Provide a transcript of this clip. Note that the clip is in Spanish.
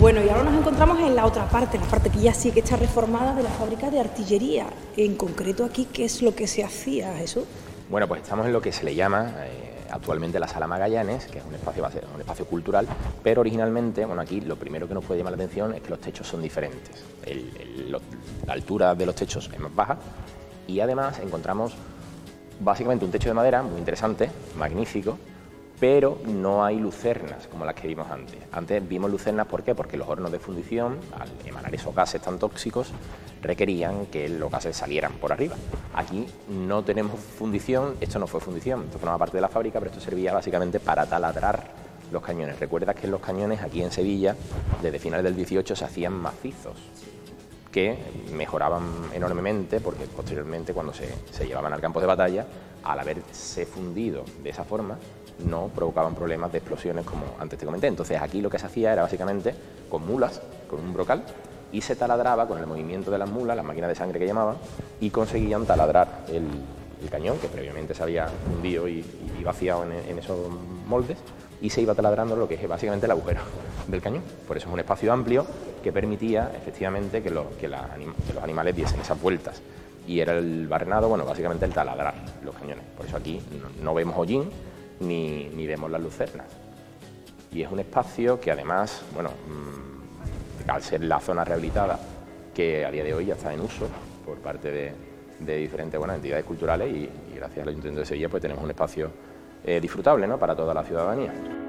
Bueno, y ahora nos encontramos en la otra parte, la parte que ya sí que está reformada de la fábrica de artillería. En concreto aquí, ¿qué es lo que se hacía, Jesús? Bueno, pues estamos en lo que se le llama actualmente la Sala Magallanes, que es un espacio cultural, pero originalmente, bueno, aquí lo primero que nos puede llamar la atención es que los techos son diferentes. La altura de los techos es más baja y además encontramos básicamente un techo de madera muy interesante, magnífico, pero no hay lucernas como las que vimos antes. Antes vimos lucernas, ¿por qué? Porque los hornos de fundición, al emanar esos gases tan tóxicos, requerían que los gases salieran por arriba. Aquí no tenemos fundición, esto no fue fundición, esto formaba parte de la fábrica, pero esto servía básicamente para taladrar los cañones. Recuerda que los cañones aquí en Sevilla, desde finales del 18, se hacían macizos, que mejoraban enormemente porque posteriormente, cuando se llevaban al campo de batalla, al haberse fundido de esa forma, no provocaban problemas de explosiones como antes te comenté. Entonces aquí lo que se hacía era básicamente con mulas, con un brocal, y se taladraba con el movimiento de las mulas, las máquinas de sangre que llamaban, y conseguían taladrar el cañón, que previamente se había fundido y vaciado en esos moldes, y se iba taladrando lo que es básicamente el agujero del cañón. Por eso es un espacio amplio que permitía efectivamente que los animales diesen esas vueltas. Y era el barrenado, bueno, básicamente el taladrar los cañones. Por eso aquí no vemos hollín ni vemos las lucernas. Y es un espacio que además, bueno, al ser la zona rehabilitada, que a día de hoy ya está en uso por parte de diferentes entidades culturales y gracias al Ayuntamiento de Sevilla pues tenemos un espacio disfrutable, ¿no?, para toda la ciudadanía.